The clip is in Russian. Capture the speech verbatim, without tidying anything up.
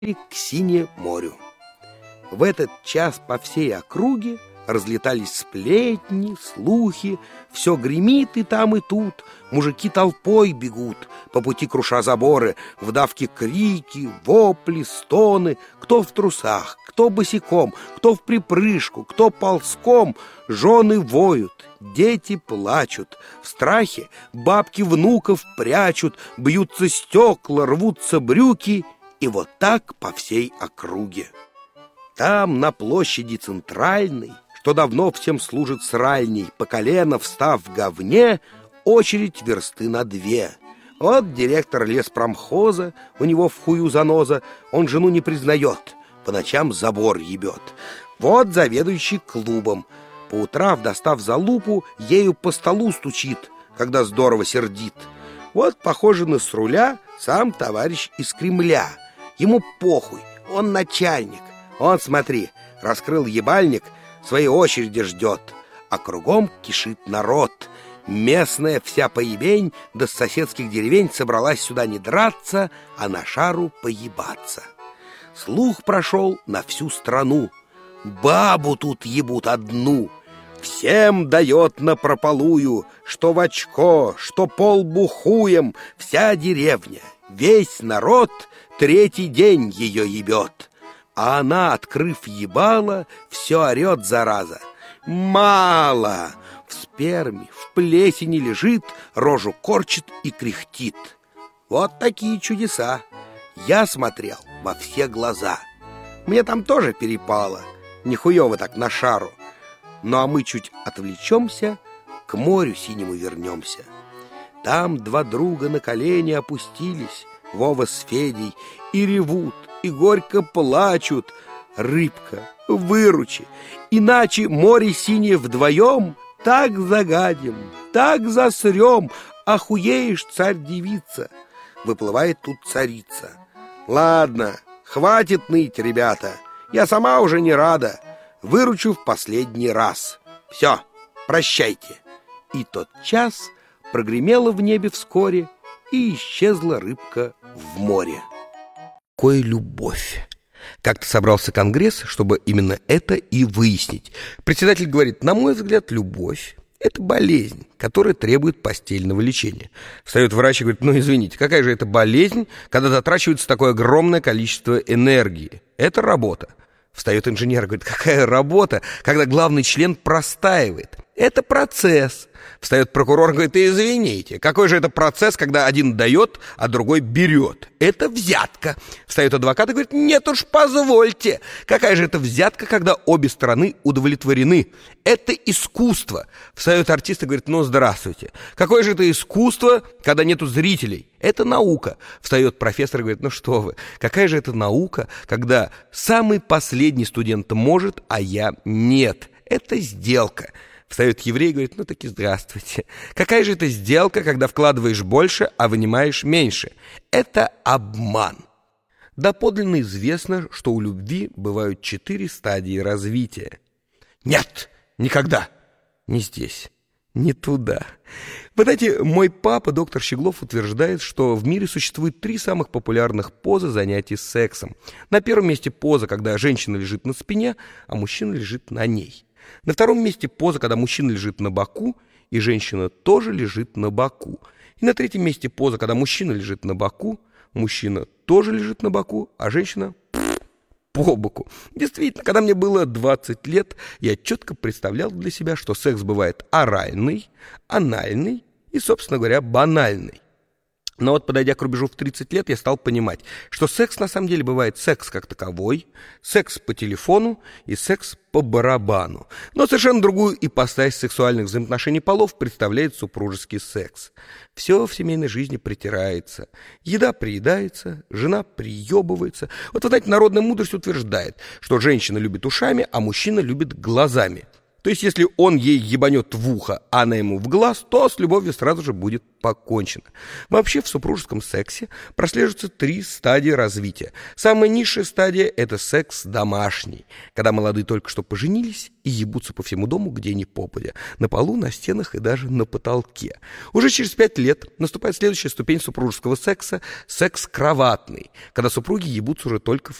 к синему морю. В этот час по всей округе разлетались сплетни, слухи, все гремит и там, и тут. Мужики толпой бегут, по пути круша заборы, в давке крики, вопли, стоны. Кто в трусах, кто босиком, кто в припрыжку, кто ползком. Жены воют, дети плачут, в страхе бабки внуков прячут, бьются стекла, рвутся брюки, и вот так по всей округе. Там, на площади центральной, что давно всем служит сральней, по колено встав в говне, очередь версты на две. Вот директор леспромхоза, у него в хую заноза, он жену не признает, по ночам забор ебет. Вот заведующий клубом, по утрам, достав залупу, ею по столу стучит, когда здорово сердит. Вот, похоже на с руля, сам товарищ из Кремля. Ему похуй, он начальник. Он, смотри, раскрыл ебальник, своей очереди ждет, а кругом кишит народ. Местная вся поебень, да с соседских деревень собралась сюда не драться, а на шару поебаться. Слух прошел на всю страну. Бабу тут ебут одну. Всем дает напропалую, что в очко, что полбухуем. Вся деревня, весь народ третий день ее ебет. А она, открыв ебало, все орет, зараза. Мало! В сперме, в плесени лежит, рожу корчит и кряхтит. Вот такие чудеса. Я смотрел во все глаза. Мне там тоже перепало. Нихуево так на шару. Ну а мы чуть отвлечемся, к морю синему вернемся. Там два друга на колени опустились, Вова с Федей, и ревут, и горько плачут. Рыбка, выручи, иначе море синее вдвоем так загадим, так засрем, охуеешь, царь-девица. Выплывает тут царица. Ладно, хватит ныть, ребята, я сама уже не рада. Выручу в последний раз. Все, прощайте. И тот час прогремела в небе вскоре, и исчезла рыбка в море. Кое любовь. Как-то собрался конгресс, чтобы именно это и выяснить. Председатель говорит: на мой взгляд, любовь — это болезнь, которая требует постельного лечения. Встает врач и говорит: ну извините, какая же это болезнь, когда затрачивается такое огромное количество энергии? Это работа. Встает инженер и говорит: какая работа, когда главный член простаивает? Это процесс. Встает прокурор и говорит: извините, какой же это процесс, когда один дает, а другой берет? Это взятка. Встает адвокат и говорит: нет уж, позвольте. Какая же это взятка, когда обе стороны удовлетворены? Это искусство. Встает артист и говорит: ну здравствуйте. Какое же это искусство, когда нету зрителей? Это наука. Встает профессор и говорит: ну что вы, какая же это наука, когда самый последний студент может, а я нет? Это сделка. Встает еврей и говорит: ну таки здравствуйте. Какая же это сделка, когда вкладываешь больше, а вынимаешь меньше? Это обман. Доподлинно известно, что у любви бывают четыре стадии развития. Нет, никогда. Не здесь, не туда. Вы знаете, мой папа, доктор Щеглов, утверждает, что в мире существует три самых популярных позы занятий сексом. На первом месте поза, когда женщина лежит на спине, а мужчина лежит на ней. На втором месте поза, когда мужчина лежит на боку, и женщина тоже лежит на боку. И на третьем месте поза, когда мужчина лежит на боку, мужчина тоже лежит на боку, а женщина по боку. Действительно, когда мне было двадцать лет, я четко представлял для себя, что секс бывает оральный, анальный и, собственно говоря, банальный. Но вот, подойдя к рубежу в тридцать лет, я стал понимать, что секс на самом деле бывает секс как таковой, секс по телефону и секс по барабану. Но совершенно другую ипостась сексуальных взаимоотношений полов представляет супружеский секс. Все в семейной жизни притирается. Еда приедается, жена приебывается. Вот, вы знаете, народная мудрость утверждает, что женщина любит ушами, а мужчина любит глазами. То есть, если он ей ебанет в ухо, а она ему в глаз, то с любовью сразу же будет покончено. Вообще в супружеском сексе прослеживаются три стадии развития. Самая низшая стадия – это секс домашний, когда молодые только что поженились и ебутся по всему дому, где ни попадя, на полу, на стенах и даже на потолке. Уже через пять лет наступает следующая ступень супружеского секса – секс кроватный, когда супруги ебутся уже только в